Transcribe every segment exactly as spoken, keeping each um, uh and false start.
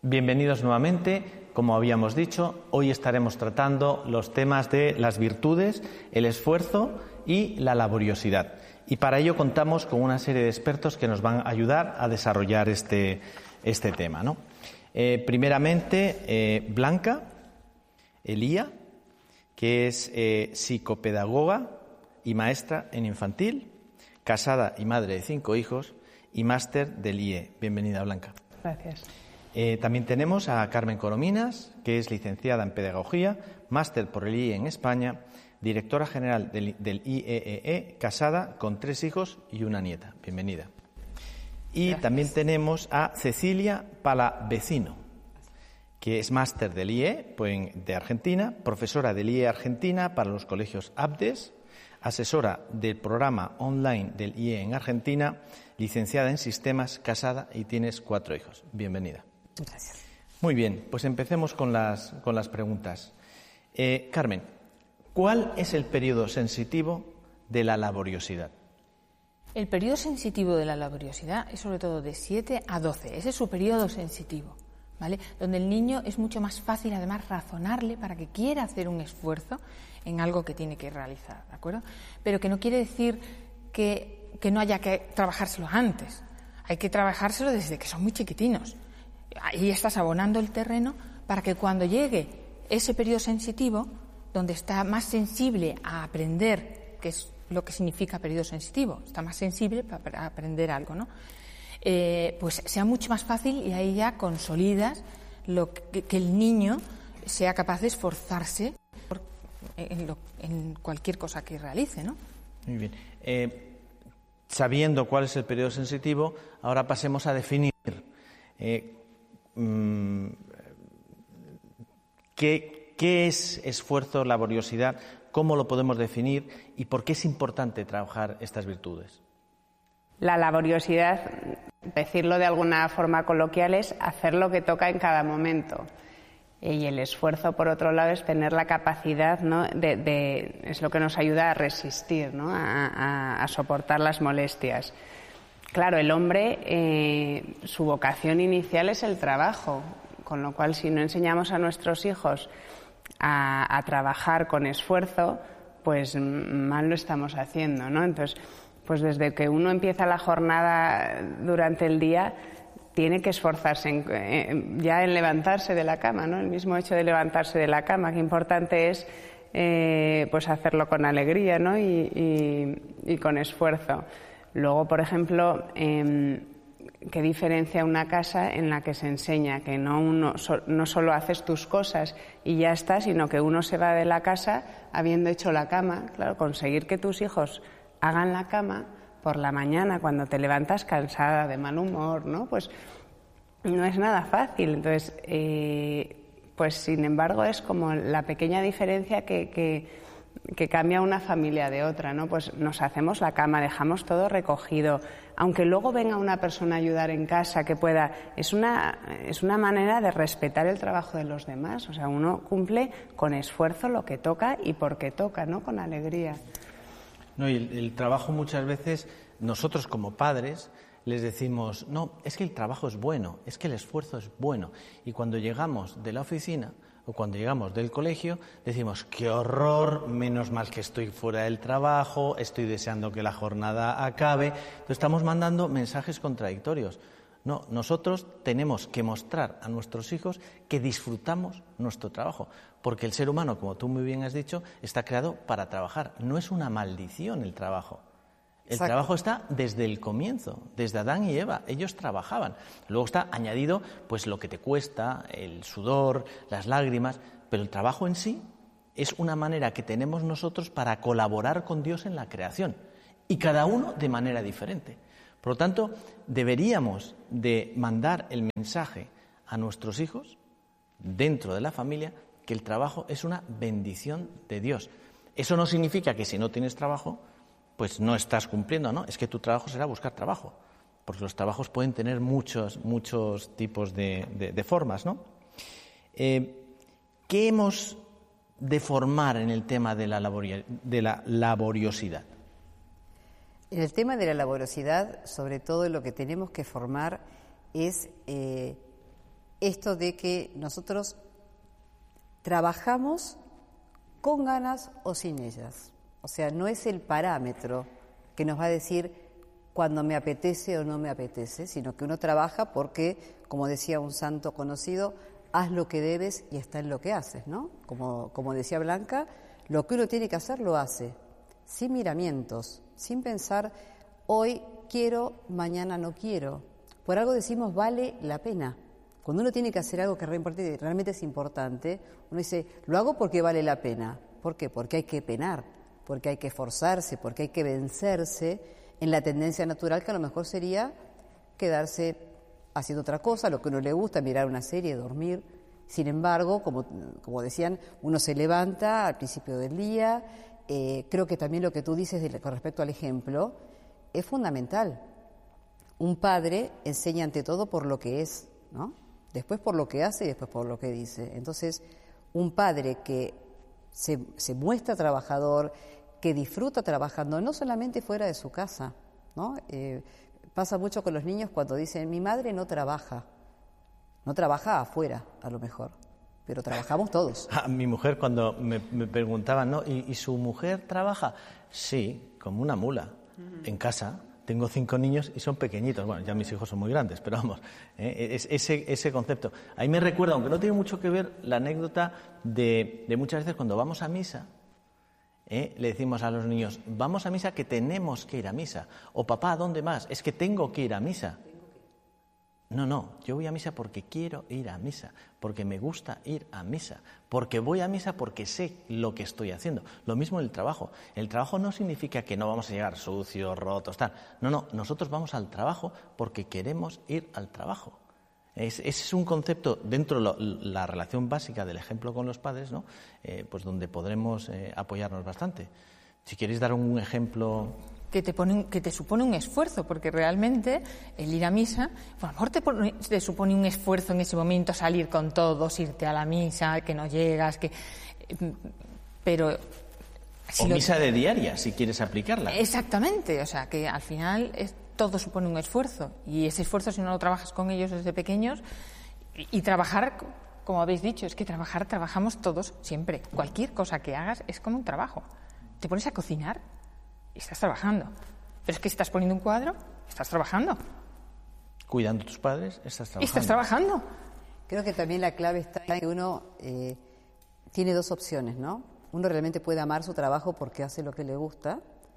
Bienvenidos nuevamente. Como habíamos dicho, hoy estaremos tratando los temas de las virtudes, el esfuerzo y la laboriosidad. Y para ello contamos con una serie de expertos que nos van a ayudar a desarrollar este, este tema, ¿no? Eh, primeramente, eh, Blanca Elía, que es eh, psicopedagoga y maestra en infantil, casada y madre de cinco hijos y máster del I E. Bienvenida, Blanca. Gracias. Eh, también tenemos a Carmen Corominas, que es licenciada en Pedagogía, máster por el I E en España, directora general del, del I E E E, casada con tres hijos y una nieta. Bienvenida. Y Gracias. También tenemos a Cecilia Palavecino, que es máster del I E pues, de Argentina, profesora del I E Argentina para los colegios ABDES, asesora del programa online del I E en Argentina, licenciada en Sistemas, casada y tienes cuatro hijos. Bienvenida. Gracias. Muy bien, pues empecemos con las, con las preguntas. Eh, Carmen, ¿cuál es el periodo sensitivo de la laboriosidad? El periodo sensitivo de la laboriosidad es sobre todo de siete a doce. Ese es su periodo sensitivo, ¿vale? Donde el niño es mucho más fácil, además, razonarle para que quiera hacer un esfuerzo en algo que tiene que realizar, ¿de acuerdo? Pero que no quiere decir que, que no haya que trabajárselo antes. Hay que trabajárselo desde que son muy chiquitinos. Ahí estás abonando el terreno para que cuando llegue ese periodo sensitivo, donde está más sensible a aprender, que es lo que significa periodo sensitivo, está más sensible para aprender algo, ¿no? Eh, pues sea mucho más fácil y ahí ya consolidas lo que, que el niño sea capaz de esforzarse por, en, lo, en cualquier cosa que realice, ¿no? Muy bien. Eh, sabiendo cuál es el periodo sensitivo, ahora pasemos a definir eh, mmm, qué, qué es esfuerzo, laboriosidad, cómo lo podemos definir y por qué es importante trabajar estas virtudes. La laboriosidad, decirlo de alguna forma coloquial, es hacer lo que toca en cada momento. Y el esfuerzo, por otro lado, es tener la capacidad, ¿no? de, de, es lo que nos ayuda a resistir, ¿no? a, a, a soportar las molestias. Claro, el hombre, eh, su vocación inicial es el trabajo, con lo cual si no enseñamos a nuestros hijos a, a trabajar con esfuerzo, pues mal lo estamos haciendo, ¿no? Entonces, pues desde que uno empieza la jornada durante el día, tiene que esforzarse en, eh, ya en levantarse de la cama, ¿no? El mismo hecho de levantarse de la cama, qué importante es eh, pues hacerlo con alegría, ¿no? y, y, y con esfuerzo. Luego, por ejemplo, eh, ¿qué diferencia una casa en la que se enseña que no, uno, so, no solo haces tus cosas y ya está, sino que uno se va de la casa habiendo hecho la cama? Claro, conseguir que tus hijos hagan la cama por la mañana cuando te levantas cansada, de mal humor, ¿no? Pues no es nada fácil. Entonces, eh, pues sin embargo es como la pequeña diferencia que, que, que cambia una familia de otra, ¿no? Pues nos hacemos la cama, dejamos todo recogido, aunque luego venga una persona a ayudar en casa que pueda, es una, es una manera de respetar el trabajo de los demás. O sea, uno cumple con esfuerzo lo que toca y porque toca, ¿no? Con alegría. No, y el, el trabajo muchas veces, nosotros como padres les decimos, no, es que el trabajo es bueno, es que el esfuerzo es bueno. Y cuando llegamos de la oficina o cuando llegamos del colegio, decimos, qué horror, menos mal que estoy fuera del trabajo, estoy deseando que la jornada acabe. Entonces estamos mandando mensajes contradictorios. No, nosotros tenemos que mostrar a nuestros hijos que disfrutamos nuestro trabajo, porque el ser humano, como tú muy bien has dicho, está creado para trabajar. No es una maldición el trabajo. El Exacto. trabajo está desde el comienzo, desde Adán y Eva. Ellos trabajaban. Luego está añadido pues lo que te cuesta, el sudor, las lágrimas, pero el trabajo en sí es una manera que tenemos nosotros para colaborar con Dios en la creación, y cada uno de manera diferente. Por lo tanto, deberíamos de mandar el mensaje a nuestros hijos, dentro de la familia, que el trabajo es una bendición de Dios. Eso no significa que si no tienes trabajo, pues no estás cumpliendo, ¿no? Es que tu trabajo será buscar trabajo, porque los trabajos pueden tener muchos, muchos tipos de, de, de formas, ¿no? Eh, ¿Qué hemos de formar en el tema de la, laboria, de la laboriosidad? En el tema de la laboriosidad, sobre todo lo que tenemos que formar es eh, esto de que nosotros trabajamos con ganas o sin ellas. O sea, no es el parámetro que nos va a decir cuando me apetece o no me apetece, sino que uno trabaja porque, como decía un santo conocido, haz lo que debes y está en lo que haces, ¿no? Como, como decía Blanca, lo que uno tiene que hacer lo hace, sin miramientos, sin pensar hoy quiero, mañana no quiero. Por algo decimos vale la pena. Cuando uno tiene que hacer algo que realmente es importante, uno dice, lo hago porque vale la pena. ¿Por qué? Porque hay que penar, porque hay que esforzarse, porque hay que vencerse en la tendencia natural que a lo mejor sería quedarse haciendo otra cosa, lo que a uno le gusta, mirar una serie, dormir. Sin embargo, como, como decían, uno se levanta al principio del día. Eh, creo que también lo que tú dices de, con respecto al ejemplo es fundamental. Un padre enseña ante todo por lo que es, ¿no? Después por lo que hace y después por lo que dice. Entonces, un padre que se, se muestra trabajador, que disfruta trabajando, no solamente fuera de su casa, ¿no? Eh, pasa mucho con los niños cuando dicen, mi madre no trabaja. No trabaja afuera, a lo mejor, pero trabajamos todos. A mi mujer, cuando me, me preguntaban, ¿no? ¿Y, ¿Y su mujer trabaja? Sí, como una mula, uh-huh. En casa. Tengo cinco niños y son pequeñitos. Bueno, ya mis hijos son muy grandes, pero vamos, ¿eh? es, ese, ese concepto. Ahí me recuerda, aunque no tiene mucho que ver, la anécdota de, de muchas veces cuando vamos a misa, ¿eh? Le decimos a los niños, vamos a misa que tenemos que ir a misa. O papá, ¿dónde más? Es que tengo que ir a misa. No, no, yo voy a misa porque quiero ir a misa, porque me gusta ir a misa, porque voy a misa porque sé lo que estoy haciendo. Lo mismo en el trabajo. El trabajo no significa que no vamos a llegar sucios, rotos, tal. No, no, nosotros vamos al trabajo porque queremos ir al trabajo. Es, ese es un concepto dentro de lo, la relación básica del ejemplo con los padres, ¿no? Eh, pues donde podremos eh, apoyarnos bastante. Si queréis dar un ejemplo... Que te, pone un, que te supone un esfuerzo, porque realmente el ir a misa, pues a lo mejor te, pone, te supone un esfuerzo en ese momento salir con todos, irte a la misa, que no llegas, que pero... Si o lo, misa de diaria, si quieres aplicarla. Exactamente, o sea, que al final es, todo supone un esfuerzo, y ese esfuerzo si no lo trabajas con ellos desde pequeños, y, y trabajar, como habéis dicho, es que trabajar, trabajamos todos, siempre. Cualquier cosa que hagas es como un trabajo. Te pones a cocinar y estás trabajando. Pero es que si estás poniendo un cuadro, estás trabajando. Cuidando a tus padres, estás trabajando. Estás trabajando. Creo que también la clave está en que uno eh, tiene dos opciones, ¿no? Uno realmente puede amar su trabajo porque hace lo que le gusta.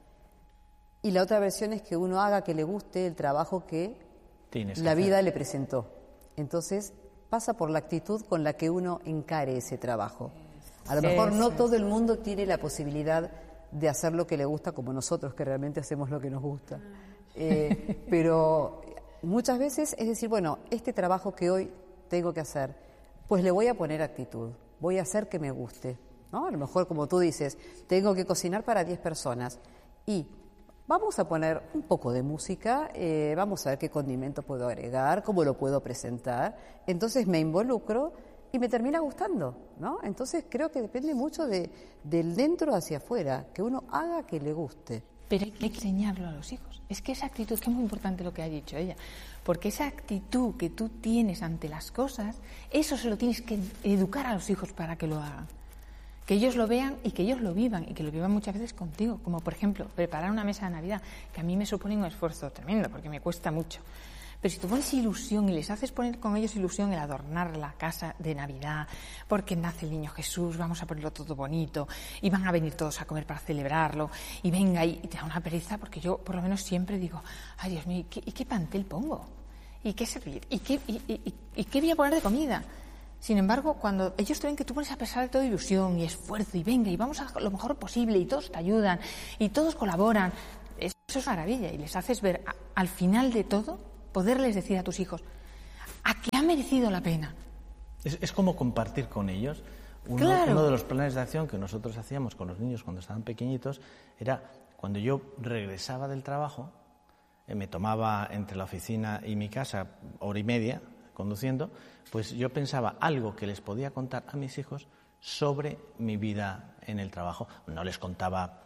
Y la otra versión es que uno haga que le guste el trabajo que Tienes la que vida hacer. Le presentó. Entonces, pasa por la actitud con la que uno encare ese trabajo. A lo mejor no todo el mundo tiene la posibilidad de hacer lo que le gusta como nosotros, que realmente hacemos lo que nos gusta. Eh, pero muchas veces es decir, bueno, este trabajo que hoy tengo que hacer, pues le voy a poner actitud, voy a hacer que me guste, ¿no? A lo mejor, como tú dices, tengo que cocinar para diez personas y vamos a poner un poco de música, eh, vamos a ver qué condimento puedo agregar, cómo lo puedo presentar. Entonces me involucro y me termina gustando, ¿no? Entonces creo que depende mucho de, del dentro hacia afuera, que uno haga que le guste. Pero hay que enseñarlo a los hijos. Es que esa actitud, que es muy importante lo que ha dicho ella, porque esa actitud que tú tienes ante las cosas, eso se lo tienes que educar a los hijos para que lo hagan. Que ellos lo vean y que ellos lo vivan, y que lo vivan muchas veces contigo, como por ejemplo preparar una mesa de Navidad, que a mí me supone un esfuerzo tremendo, porque me cuesta mucho. Pero si tú pones ilusión y les haces poner con ellos ilusión el adornar la casa de Navidad, porque nace el niño Jesús, vamos a ponerlo todo bonito, y van a venir todos a comer para celebrarlo, y venga, y te da una pereza, porque yo por lo menos siempre digo, ay Dios mío, ¿y qué, y qué pastel pongo? ¿Y qué servir? ¿Y qué, y, y, y qué voy a poner de comida? Sin embargo, cuando ellos te ven que tú pones a pesar de toda ilusión y esfuerzo, y venga, y vamos a lo mejor posible, y todos te ayudan, y todos colaboran, eso es maravilla, y les haces ver a, al final de todo, poderles decir a tus hijos, ¿a qué ha merecido la pena? Es, es como compartir con ellos. Uno, claro. uno de los planes de acción que nosotros hacíamos con los niños cuando estaban pequeñitos era cuando yo regresaba del trabajo, eh, me tomaba entre la oficina y mi casa hora y media conduciendo, pues yo pensaba algo que les podía contar a mis hijos sobre mi vida en el trabajo. No les contaba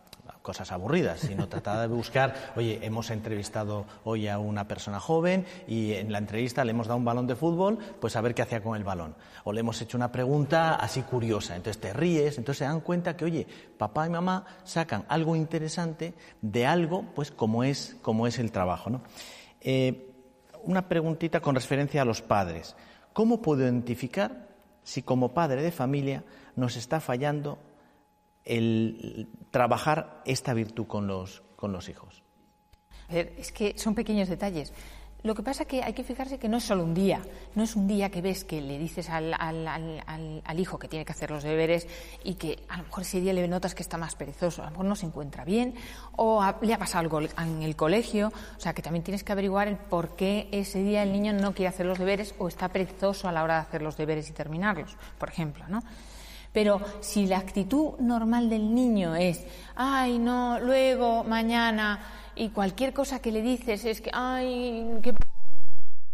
cosas aburridas, sino tratar de buscar, oye, hemos entrevistado hoy a una persona joven y en la entrevista le hemos dado un balón de fútbol, pues a ver qué hacía con el balón. O le hemos hecho una pregunta así curiosa, entonces te ríes, entonces se dan cuenta que, oye, papá y mamá sacan algo interesante de algo, pues como es, como es el trabajo, ¿no? Eh, una preguntita con referencia a los padres. ¿Cómo puedo identificar si como padre de familia nos está fallando el trabajar esta virtud con los, con los hijos? A ver, es que son pequeños detalles. Lo que pasa es que hay que fijarse que no es solo un día, no es un día que ves que le dices al, al, al, al hijo que tiene que hacer los deberes y que a lo mejor ese día le notas que está más perezoso, a lo mejor no se encuentra bien o ha, le ha pasado algo en el colegio, o sea que también tienes que averiguar el por qué ese día el niño no quiere hacer los deberes o está perezoso a la hora de hacer los deberes y terminarlos, por ejemplo, ¿no? Pero si la actitud normal del niño es, ay, no, luego, mañana, y cualquier cosa que le dices es que, ay, qué